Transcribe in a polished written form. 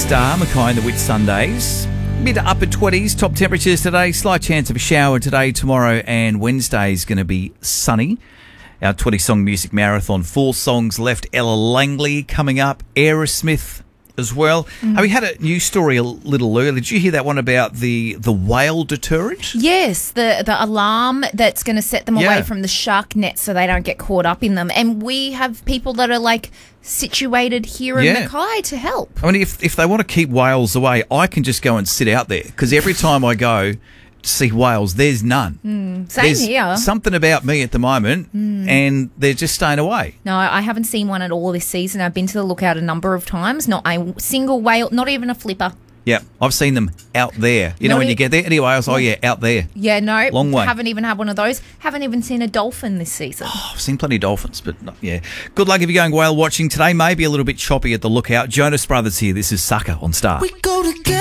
Star, Mackay and the Whitsundays. Mid to upper 20s, top temperatures today. Slight chance of a shower today, tomorrow and Wednesday is going to be sunny. Our 20-song music marathon, 4 songs left. Ella Langley coming up, Aerosmith as well. We had a news story a little earlier. Did you hear that one about the whale deterrent? Yes, the alarm that's going to set them away from the shark nets so they don't get caught up in them. And we have people that are like situated here in Mackay to help. I mean, if they want to keep whales away, I can just go and sit out there because every time I go to see whales, there's none. Same here. Something about me at the moment and they're just staying away. No, I haven't seen one at all this season. I've been to the lookout a number of times. Not a single whale, not even a flipper. Yeah, I've seen them out there. You know when you get there? Anyway, I was, out there. Yeah, no. Long way. Haven't even had one of those. Haven't even seen a dolphin this season. Oh, I've seen plenty of dolphins, but Good luck if you're going whale watching today. Maybe a little bit choppy at the lookout. Jonas Brothers here. This is Sucker on Star. We go together.